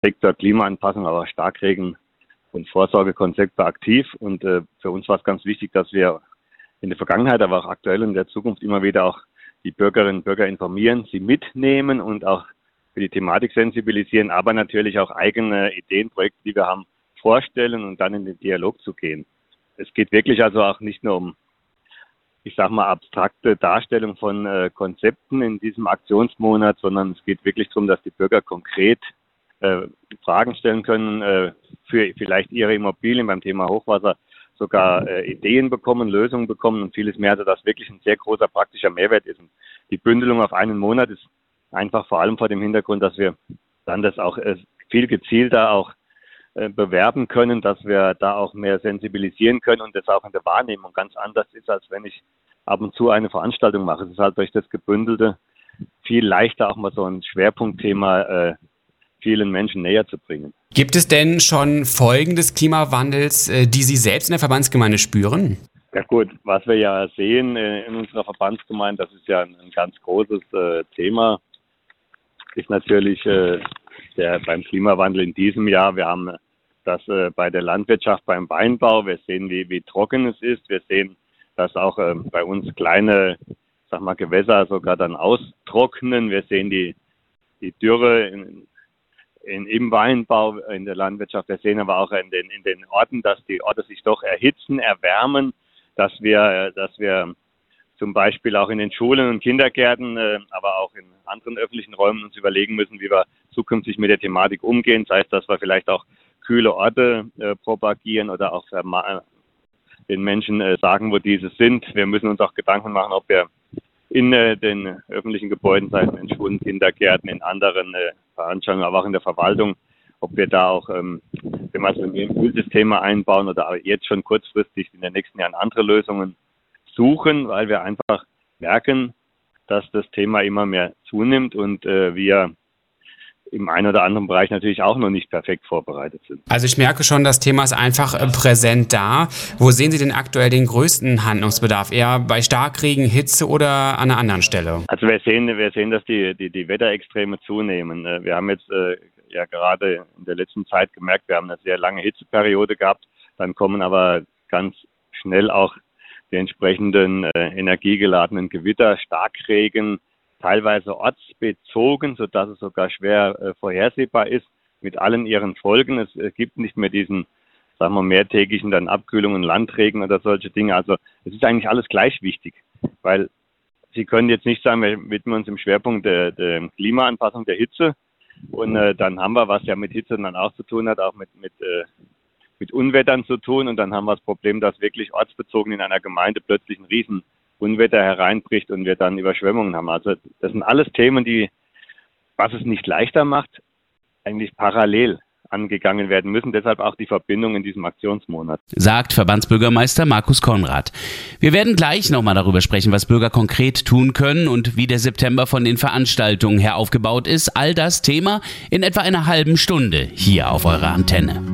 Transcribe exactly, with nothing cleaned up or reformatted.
Sektor Klimaanpassung, aber auch Starkregen und Vorsorgekonzepte aktiv. Und äh, für uns war es ganz wichtig, dass wir in der Vergangenheit, aber auch aktuell und in der Zukunft immer wieder auch die Bürgerinnen und Bürger informieren, sie mitnehmen und auch für die Thematik sensibilisieren, aber natürlich auch eigene Ideen, Projekte, die wir haben, vorstellen und dann in den Dialog zu gehen. Es geht wirklich also auch nicht nur um, ich sag mal, abstrakte Darstellung von äh, Konzepten in diesem Aktionsmonat, sondern es geht wirklich darum, dass die Bürger konkret äh, Fragen stellen können, äh, für vielleicht ihre Immobilien beim Thema Hochwasser, sogar äh, Ideen bekommen, Lösungen bekommen und vieles mehr, also das wirklich ein sehr großer praktischer Mehrwert ist. Und die Bündelung auf einen Monat ist einfach vor allem vor dem Hintergrund, dass wir dann das auch äh, viel gezielter auch äh, bewerben können, dass wir da auch mehr sensibilisieren können und das auch in der Wahrnehmung ganz anders ist, als wenn ich ab und zu eine Veranstaltung mache. Es ist halt durch das Gebündelte viel leichter, auch mal so ein Schwerpunktthema äh, vielen Menschen näher zu bringen. Gibt es denn schon Folgen des Klimawandels, äh, die Sie selbst in der Verbandsgemeinde spüren? Ja gut, was wir ja sehen äh, in unserer Verbandsgemeinde, das ist ja ein, ein ganz großes äh, Thema, ist natürlich äh, der beim Klimawandel in diesem Jahr. Wir haben das äh, bei der Landwirtschaft, beim Weinbau. Wir sehen, wie, wie trocken es ist. Wir sehen, dass auch äh, bei uns kleine, sag mal, Gewässer sogar dann austrocknen. Wir sehen die, die Dürre in, in, im Weinbau, in der Landwirtschaft. Wir sehen aber auch in den, in den Orten, dass die Orte sich doch erhitzen, erwärmen, dass wir, dass wir zum Beispiel auch in den Schulen und Kindergärten, äh, aber auch in anderen öffentlichen Räumen uns überlegen müssen, wie wir zukünftig mit der Thematik umgehen. Das heißt, dass wir vielleicht auch kühle Orte äh, propagieren oder auch äh, den Menschen äh, sagen, wo diese sind. Wir müssen uns auch Gedanken machen, ob wir in äh, den öffentlichen Gebäuden, sei es in Schulen, Kindergärten, in anderen äh, Veranstaltungen, aber auch in der Verwaltung, ob wir da auch, ähm, wenn wir so ein Impulssysteme einbauen oder jetzt schon kurzfristig in den nächsten Jahren andere Lösungen suchen, weil wir einfach merken, dass das Thema immer mehr zunimmt und äh, wir im einen oder anderen Bereich natürlich auch noch nicht perfekt vorbereitet sind. Also ich merke schon, das Thema ist einfach äh, präsent da. Wo sehen Sie denn aktuell den größten Handlungsbedarf? Eher bei Starkregen, Hitze oder an einer anderen Stelle? Also wir sehen, wir sehen, dass die, die, die Wetterextreme zunehmen. Wir haben jetzt äh, ja gerade in der letzten Zeit gemerkt, wir haben eine sehr lange Hitzeperiode gehabt. Dann kommen aber ganz schnell auch die entsprechenden äh, energiegeladenen Gewitter, Starkregen, teilweise ortsbezogen, sodass es sogar schwer äh, vorhersehbar ist, mit allen ihren Folgen. Es äh, gibt nicht mehr diesen, sagen wir, mehrtägigen dann Abkühlungen, Landregen oder solche Dinge. Also es ist eigentlich alles gleich wichtig, weil Sie können jetzt nicht sagen, wir widmen uns im Schwerpunkt der, der Klimaanpassung der Hitze und äh, dann haben wir, was ja mit Hitze dann auch zu tun hat, auch mit, mit äh, mit Unwettern zu tun und dann haben wir das Problem, dass wirklich ortsbezogen in einer Gemeinde plötzlich ein riesen Unwetter hereinbricht und wir dann Überschwemmungen haben. Also das sind alles Themen, die, was es nicht leichter macht, eigentlich parallel angegangen werden müssen. Deshalb auch die Verbindung in diesem Aktionsmonat. Sagt Verbandsbürgermeister Markus Konrad. Wir werden gleich nochmal darüber sprechen, was Bürger konkret tun können und wie der September von den Veranstaltungen her aufgebaut ist. All das Thema in etwa einer halben Stunde hier auf eurer Antenne.